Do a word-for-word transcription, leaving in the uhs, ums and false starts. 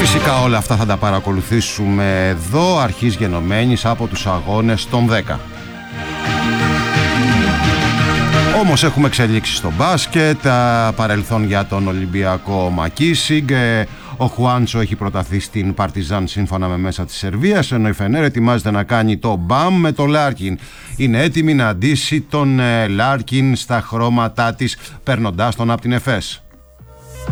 Φυσικά όλα αυτά θα τα παρακολουθήσουμε εδώ, αρχής γενομένης από τους αγώνες των δέκα. Όμως έχουμε εξελίξει στο μπάσκετ, παρελθόν για τον Ολυμπιακό Μακίσιγκ. Ο Χουάντσο έχει προταθεί στην Παρτιζάν σύμφωνα με μέσα της Σερβίας, ενώ η Φενέρ ετοιμάζεται να κάνει το μπαμ με το Λάρκιν. Είναι έτοιμη να αντίσει τον Λάρκιν στα χρώματά της, παίρνοντάς τον από την Εφές.